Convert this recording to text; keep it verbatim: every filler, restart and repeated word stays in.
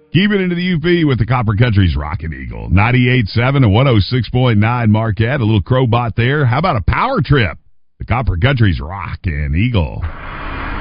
Keep it into the U P with the Copper Country's Rockin' Eagle. ninety-eight point seven and one oh six point nine Marquette. A little crowbot there. How about a power trip? The Copper Country's Rockin' Eagle.